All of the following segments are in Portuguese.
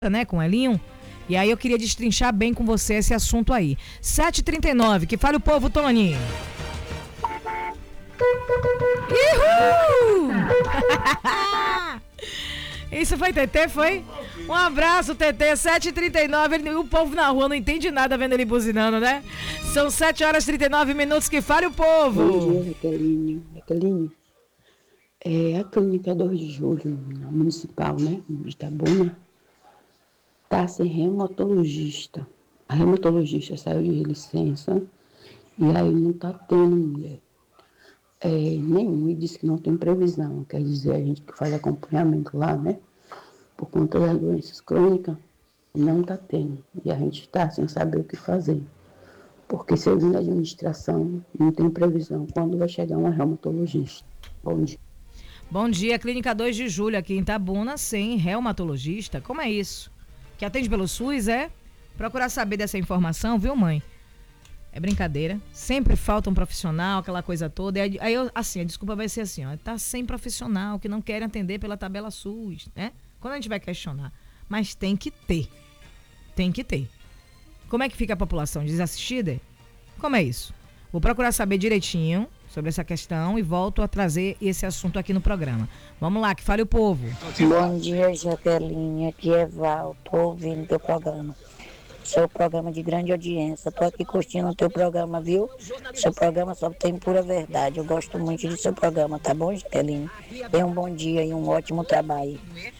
né, com o Elinho. E aí eu queria destrinchar bem com você esse assunto aí. 7h39, que fale o povo, Tony. Uhul! Isso foi TT, foi? Um abraço, TT. 7h39, o povo na rua não entende nada vendo ele buzinando, né? São 7h39, que fale o povo. Bom dia, Jaqueline. É a clínica 2 de julho, na municipal, né, de Itabuna, tá sem reumatologista. A reumatologista saiu de licença e aí não tá tendo mulher nenhum, e disse que não tem previsão. Quer dizer, a gente que faz acompanhamento lá, né, por conta das doenças crônicas, não tá tendo. E a gente está sem saber o que fazer. Porque, segundo a administração, não tem previsão quando vai chegar uma reumatologista. Bom dia. Bom dia, Clínica 2 de Julho, aqui em Itabuna, sem reumatologista. Como é isso? Que atende pelo SUS, é? Procurar saber dessa informação, viu, mãe? É brincadeira. Sempre falta um profissional, aquela coisa toda. Aí a desculpa vai ser assim, ó. Tá sem profissional, que não querem atender pela tabela SUS, né? Quando a gente vai questionar. Mas tem que ter. Tem que ter. Como é que fica a população? Desassistida? Como é isso? Vou procurar saber direitinho sobre essa questão e volto a trazer esse assunto aqui no programa. Vamos lá, que fale o povo. Bom dia, Jaqueline. Aqui é Val. Tô ouvindo teu programa. Seu programa de grande audiência. Tô aqui curtindo o teu programa, viu? Seu programa só tem pura verdade. Eu gosto muito do seu programa, tá bom, Jaqueline? Tenha um bom dia e um ótimo trabalho.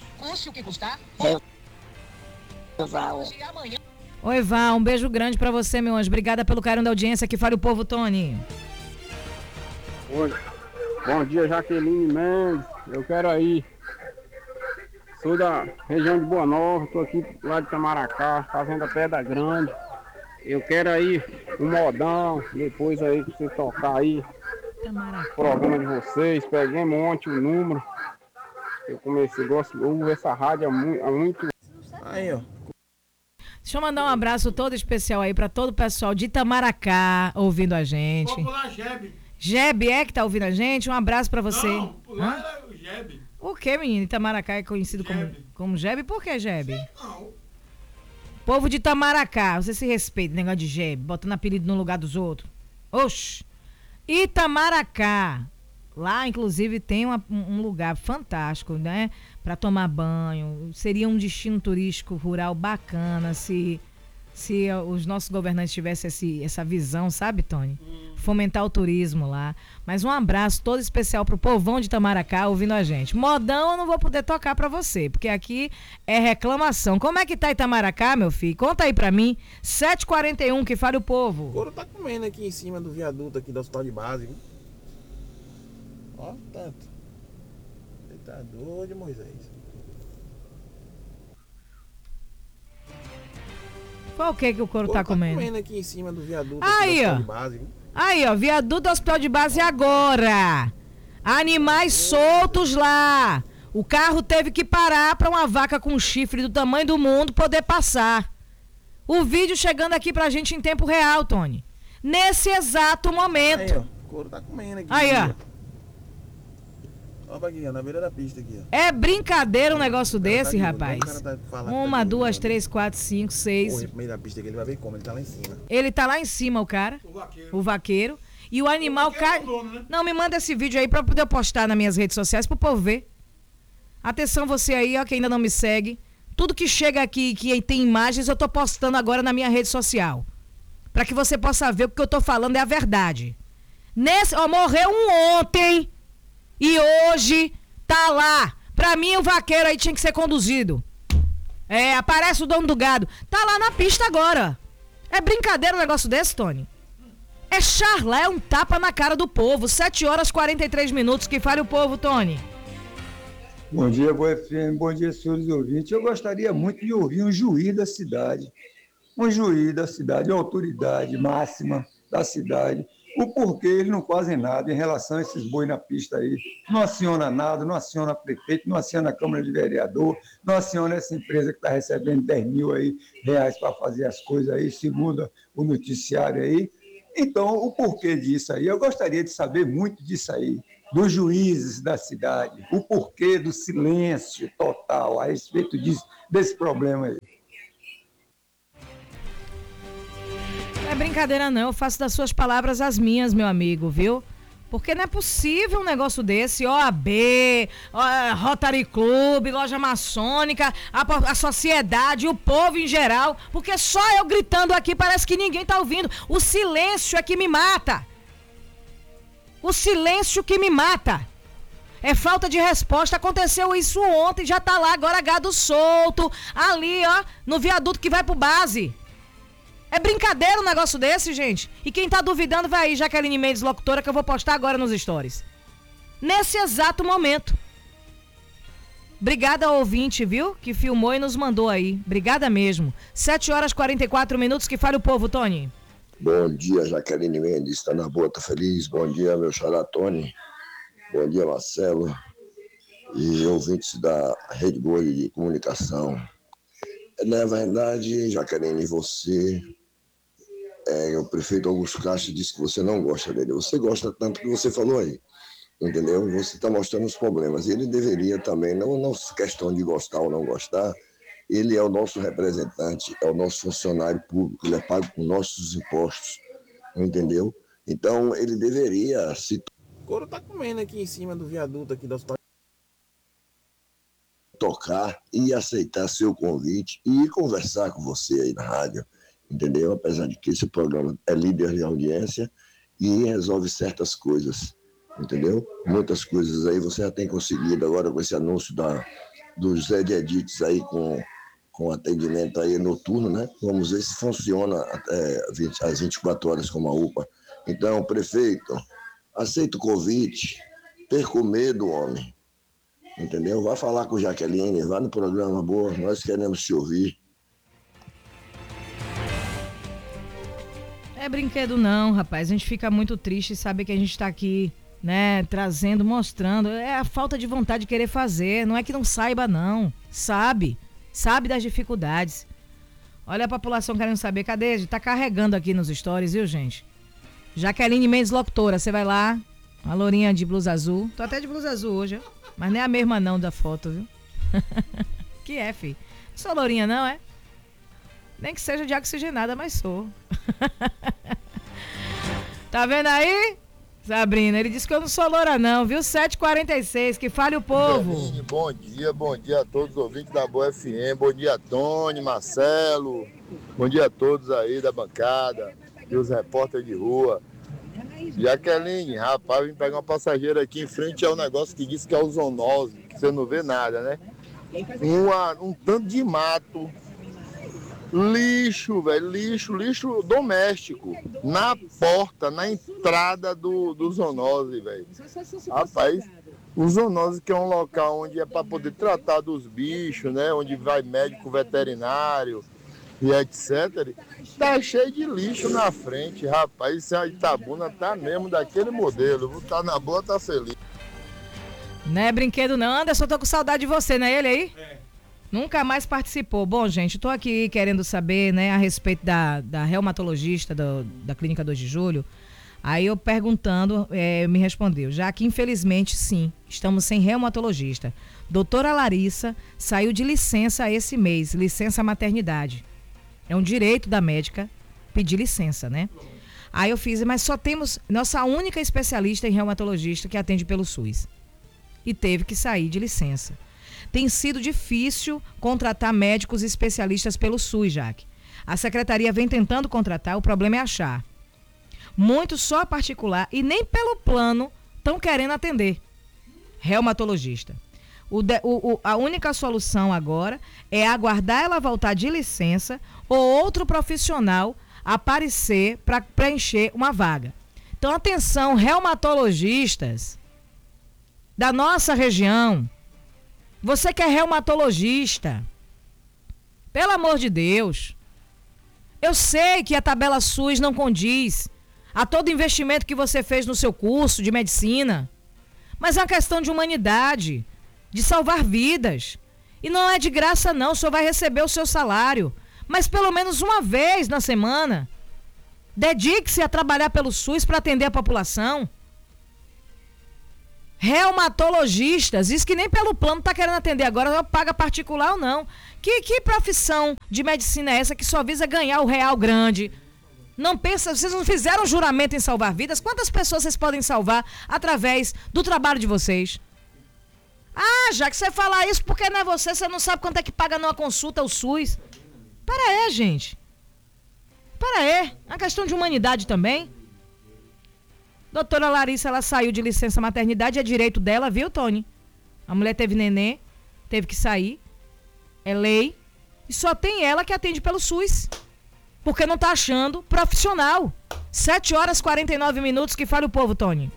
Val. Oi, Val. Um beijo grande pra você, meu anjo. Obrigada pelo carinho da audiência. Que fale o povo, Tony. Oi. Bom dia, Jaqueline Mendes. Eu quero aí. Sou da região de Boa Nova, tô aqui lá de Itamaracá, Fazenda Pedra Grande. Eu quero aí um modão, depois aí pra você tocar aí o programa de vocês. Peguei um monte o número. Eu ouvo essa rádio há muito. Aí, ó. Deixa eu mandar um abraço todo especial aí pra todo o pessoal de Itamaracá ouvindo a gente. Popular Jebe. Jebe é que tá ouvindo a gente? Um abraço pra você. Não, lá era o Jebe. O que, menino? Itamaracá é conhecido como Jebe? Por que Jebe? Não. Povo de Itamaracá, você se respeita, negócio de Jebe, botando apelido no lugar dos outros. Oxi! Itamaracá. Lá, inclusive, tem um lugar fantástico, né? Pra tomar banho. Seria um destino turístico rural bacana se os nossos governantes tivessem essa visão, sabe, Tony? Fomentar o turismo lá. Mas um abraço todo especial pro povão de Itamaracá ouvindo a gente. Modão eu não vou poder tocar pra você, porque aqui é reclamação. Como é que tá Itamaracá, meu filho? Conta aí pra mim. 7h41, que fale o povo. O couro tá comendo aqui em cima do viaduto aqui do hospital de base, viu? Ó, tanto. Você tá doido, Moisés. Qual que o couro tá comendo? Comendo aqui em cima do viaduto aí, aqui do ó. hospital de base, viu? Aí, ó, viaduto do hospital de base agora. Animais soltos lá. O carro teve que parar pra uma vaca com chifre do tamanho do mundo poder passar. O vídeo chegando aqui pra gente em tempo real, Tony. Nesse exato momento. Aí, ó, o couro tá comendo aqui. Aí, ó. Ó, aqui, ó, na beira da pista aqui, ó. É brincadeira um negócio desse, tá rapaz. falando, 1, 2, 3, 4, 5, 6. Corre pro meio da pista aqui, ele vai ver como, ele tá lá em cima. Ele tá lá em cima, o cara. O vaqueiro. E o animal cai. Né? Não, me manda esse vídeo aí pra eu poder postar nas minhas redes sociais pro povo ver. Atenção você aí, ó, que ainda não me segue. Tudo que chega aqui, que tem imagens, eu tô postando agora na minha rede social. Pra que você possa ver o que eu tô falando é a verdade. Morreu um ontem e hoje tá lá. Pra mim, o vaqueiro aí tinha que ser conduzido. Aparece o dono do gado. Tá lá na pista agora. É brincadeira um negócio desse, Tony? É charlar, é um tapa na cara do povo. 7h43, que fale o povo, Tony. Bom dia, Boa FM, bom dia, senhores ouvintes. Eu gostaria muito de ouvir um juiz da cidade. Um juiz da cidade, a autoridade máxima da cidade. O porquê eles não fazem nada em relação a esses bois na pista aí. Não aciona nada, não aciona prefeito, não aciona a Câmara de Vereador, não aciona essa empresa que está recebendo 10 mil aí, reais para fazer as coisas aí, segundo o noticiário aí. Então, o porquê disso aí, eu gostaria de saber muito disso aí. dos juízes da cidade, o porquê do silêncio total a respeito desse problema aí. Não é brincadeira não, eu faço das suas palavras as minhas, meu amigo, viu? Porque não é possível um negócio desse, OAB, Rotary Club, loja maçônica, a sociedade, o povo em geral, porque só eu gritando aqui parece que ninguém tá ouvindo. O silêncio é que me mata. O silêncio que me mata. É falta de resposta. Aconteceu isso ontem, já tá lá agora gado solto, ali, ó, no viaduto que vai pro base. É brincadeira um negócio desse, gente? E quem tá duvidando vai aí, Jaqueline Mendes, locutora, que eu vou postar agora nos stories. Nesse exato momento. Obrigada ao ouvinte, viu? Que filmou e nos mandou aí. Obrigada mesmo. 7h44, que fale o povo, Tony. Bom dia, Jaqueline Mendes, tá na boa, tá feliz? Bom dia, meu xará Tony. Bom dia, Marcelo. E ouvintes da Rede Boa de Comunicação. Na verdade, Jaqueline, você... o prefeito Augusto Castro disse que você não gosta dele. Você gosta tanto que você falou aí, entendeu? Você está mostrando os problemas. Ele deveria também, não questão de gostar ou não gostar, ele é o nosso representante, é o nosso funcionário público, ele é pago com nossos impostos, entendeu? Então, ele deveria se... O couro tá comendo aqui em cima do viaduto aqui da cidade. Tocar e aceitar seu convite e conversar com você aí na rádio, entendeu? Apesar de que esse programa é líder de audiência e resolve certas coisas, entendeu? Muitas coisas aí você já tem conseguido agora com esse anúncio do Zé de Edites aí com atendimento aí noturno, né? Vamos ver se funciona até às 24 horas como a UPA. Então, prefeito, aceita o convite, perca o medo, homem, entendeu? Vá falar com Jaqueline, vá no programa Boa, nós queremos te ouvir. É brinquedo não, rapaz. A gente fica muito triste saber que a gente tá aqui, né, trazendo, mostrando. É a falta de vontade de querer fazer. Não é que não saiba, não. Sabe das dificuldades. Olha a população querendo saber. Cadê? Tá carregando aqui nos stories, viu, gente? Jaqueline Mendes, locutora. Você vai lá. A lourinha de blusa azul. Tô até de blusa azul hoje, ó. Mas não é a mesma não da foto, viu? Que é, fi? Não sou lourinha, não, é? Nem que seja de oxigenada, mas sou. Tá vendo aí, Sabrina? Ele disse que eu não sou loura não, viu? 7h46, que fale o povo. Bom dia a todos os ouvintes da Boa FM. Bom dia, Tony, Marcelo. Bom dia a todos aí da bancada e os repórteres de rua. Jaqueline, rapaz, vim pegar uma passageira aqui em frente ao negócio que diz que é ozonose, que você não vê nada, né? Um tanto de mato. Lixo, velho, lixo doméstico, na porta, na entrada do zoonose, velho. Rapaz, o zoonose que é um local onde é para poder tratar dos bichos, né, onde vai médico veterinário e etc. Tá cheio de lixo na frente, rapaz, esse Itabuna tá mesmo daquele modelo, tá na boa, tá feliz. Não é brinquedo não, Anderson, tô com saudade de você, não é ele aí? É. Nunca mais participou. Bom, gente, estou aqui querendo saber, né, a respeito da reumatologista da Clínica 2 de Julho. Aí eu perguntando, me respondeu, já que infelizmente sim, estamos sem reumatologista. Doutora Larissa saiu de licença esse mês, licença maternidade. É um direito da médica pedir licença, né? Aí eu fiz, mas só temos nossa única especialista em reumatologista que atende pelo SUS. E teve que sair de licença. Tem sido difícil contratar médicos especialistas pelo SUS, Jaque. A secretaria vem tentando contratar, o problema é achar. Muitos só particular e nem pelo plano estão querendo atender. Reumatologista. A única solução agora é aguardar ela voltar de licença ou outro profissional aparecer para preencher uma vaga. Então, atenção, reumatologistas da nossa região. Você que é reumatologista, pelo amor de Deus, eu sei que a tabela SUS não condiz a todo investimento que você fez no seu curso de medicina, mas é uma questão de humanidade, de salvar vidas. E não é de graça não, o senhor vai receber o seu salário, mas pelo menos uma vez na semana, dedique-se a trabalhar pelo SUS para atender a população. Reumatologistas, isso que nem pelo plano tá querendo atender agora, paga particular ou não. Que profissão de medicina é essa que só visa ganhar o real grande? Não pensa, vocês não fizeram juramento em salvar vidas? Quantas pessoas vocês podem salvar através do trabalho de vocês? Ah, já que você falar isso, porque não é você não sabe quanto é que paga numa consulta o SUS. Para aí, gente. Para aí. É uma questão de humanidade também. Doutora Larissa, ela saiu de licença maternidade, é direito dela, viu, Tony? A mulher teve nenê, teve que sair. É lei. E só tem ela que atende pelo SUS. Porque não tá achando profissional. 7h49, que fale o povo, Tony.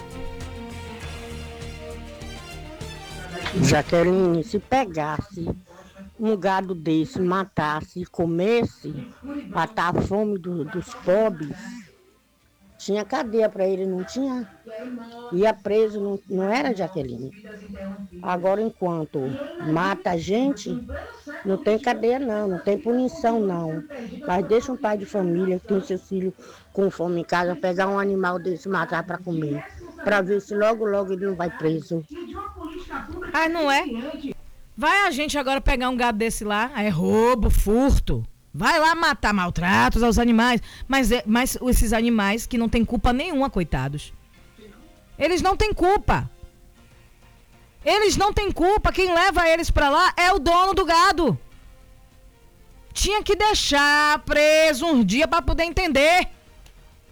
Jaqueline, se pegasse um gado desse, matasse e comesse, matar a fome dos pobres, tinha cadeia para ele, não tinha? Ia preso, não era, Jaqueline? Agora, enquanto mata a gente, não tem cadeia não tem punição não. Mas deixa um pai de família que tem seus filhos com fome em casa, pegar um animal desse e matar para comer, para ver se logo ele não vai preso. Ah, não é? Vai a gente agora pegar um gado desse lá, é roubo, furto. Vai lá matar maltratos aos animais. Mas esses animais que não tem culpa nenhuma, coitados. Eles não têm culpa. Eles não têm culpa. Quem leva eles pra lá é o dono do gado. Tinha que deixar preso uns dias pra poder entender.